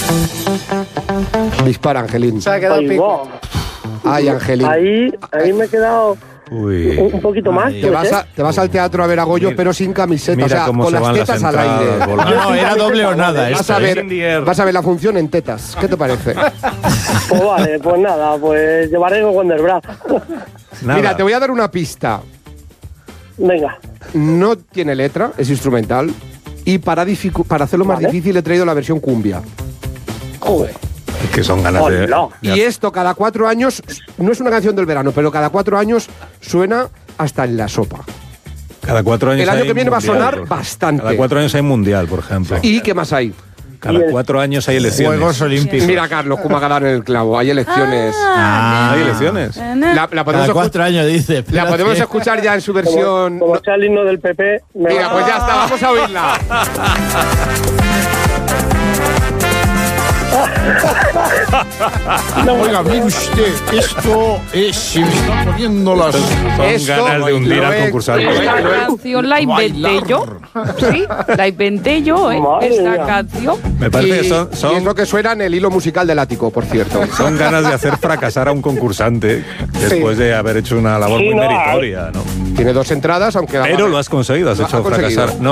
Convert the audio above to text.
Dispara, Angelín. Se ha quedado pico. Ay, Angelín. Ahí me he quedado un poquito más. Te vas al teatro a ver a Goyo, pero sin camiseta, Mira o sea, cómo con se las van las tetas al entradas aire. volando. No, era doble o nada. Vas a ver la función en tetas. ¿Qué te parece? Pues vale, pues nada, pues llevaré el Wonderbra. Mira, te voy a dar una pista. Venga. No tiene letra, es instrumental. Y para hacerlo más difícil he traído la versión cumbia. Joder. Que son ganas de... Y esto cada 4 años, no es una canción del verano, pero cada 4 años suena hasta en la sopa. Cada 4 años El año hay que viene va a mundial, sonar bastante. Cada 4 años hay mundial, por ejemplo. ¿Y qué más hay? Cada 4 años hay elecciones. Juegos Olímpicos. Mira, Carlos, cómo ha en el clavo. Hay elecciones. ¿Hay elecciones? La podemos Cada 4 años, dice. La podemos escuchar ya en su versión. Como sea el himno del PP. Mira, pues ya está, vamos a oírla. Oiga, mire usted, esto es... Se me están poniendo las... Son ganas de hundir al concursante. Esta canción la inventé yo. Sí, la inventé yo, esta canción. Me parece que Y es lo que suena en el hilo musical del ático, por cierto. son ganas de hacer fracasar a un concursante después de haber hecho una labor muy meritoria, ¿no? Tiene 2 entradas, aunque... Pero lo has conseguido, has hecho fracasar. No,